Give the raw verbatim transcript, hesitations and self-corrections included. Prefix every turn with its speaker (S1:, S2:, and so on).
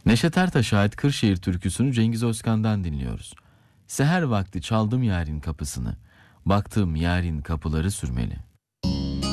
S1: Neşet Ertaş'a ait Kırşehir türküsünü Cengiz Özkan'dan dinliyoruz. Seher vakti çaldım yârin kapısını, baktım yârin kapıları sürmeli.